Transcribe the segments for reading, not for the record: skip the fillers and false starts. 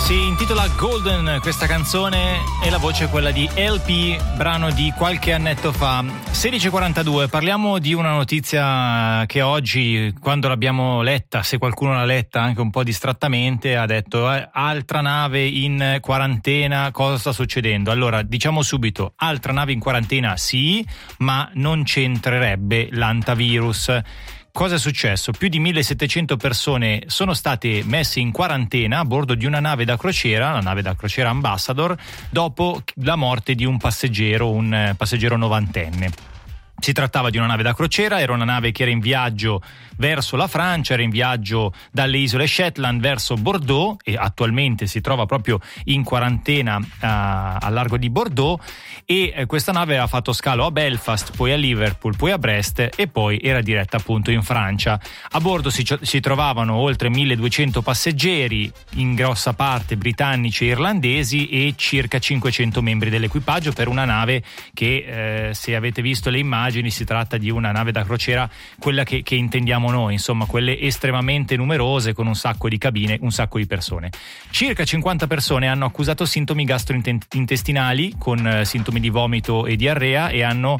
Si intitola Golden questa canzone e la voce è quella di LP, brano di qualche annetto fa. 16:42, parliamo di una notizia che oggi, quando l'abbiamo letta, se qualcuno l'ha letta anche un po' distrattamente, ha detto altra nave in quarantena, cosa sta succedendo? Allora, diciamo subito, altra nave in quarantena sì, ma non c'entrerebbe l'antivirus. Cosa è successo? Più di 1700 persone sono state messe in quarantena a bordo di una nave da crociera, la nave da crociera Ambassador, dopo la morte di un passeggero 90enne. Si trattava di una nave da crociera, era una nave che era in viaggio verso la Francia, era in viaggio dalle isole Shetland verso Bordeaux e attualmente si trova proprio in quarantena al largo di Bordeaux, e questa nave aveva fatto scalo a Belfast, poi a Liverpool, poi a Brest e poi era diretta appunto in Francia. A bordo si trovavano oltre 1200 passeggeri, in grossa parte britannici e irlandesi, e circa 500 membri dell'equipaggio, per una nave che se avete visto le immagini si tratta di una nave da crociera, quella che intendiamo noi, insomma quelle estremamente numerose, con un sacco di cabine, un sacco di persone. Circa 50 persone hanno accusato sintomi gastrointestinali, con sintomi di vomito e diarrea, e hanno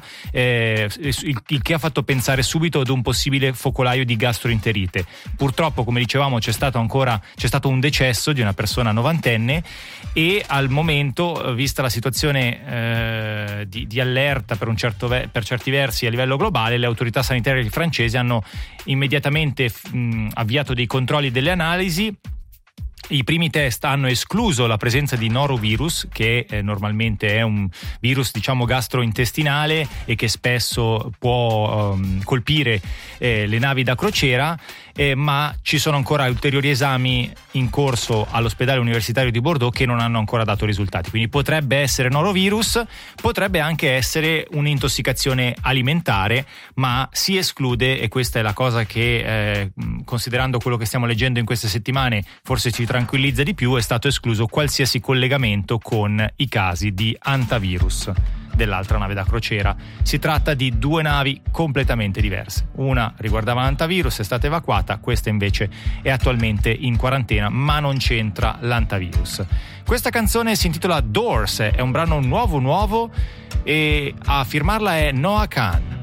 il che ha fatto pensare subito ad un possibile focolaio di gastroenterite. Purtroppo, come dicevamo, c'è stato un decesso di una persona 90enne, e al momento, vista la situazione di allerta per certi versi a livello globale, le autorità sanitarie francesi hanno immediatamente avviato dei controlli, delle analisi. I primi test hanno escluso la presenza di norovirus, che normalmente è un virus, diciamo, gastrointestinale e che spesso può colpire le navi da crociera, ma ci sono ancora ulteriori esami in corso all'ospedale universitario di Bordeaux che non hanno ancora dato risultati. Quindi potrebbe essere norovirus, potrebbe anche essere un'intossicazione alimentare, ma si esclude, e questa è la cosa che considerando quello che stiamo leggendo in queste settimane forse ci tranquillizza di più, è stato escluso qualsiasi collegamento con i casi di antivirus dell'altra nave da crociera. Si tratta di due navi completamente diverse. Una riguardava l'antivirus, è stata evacuata, questa invece è attualmente in quarantena, ma non c'entra l'antivirus. Questa canzone si intitola Doors, è un brano nuovo e a firmarla è Noah Kahan.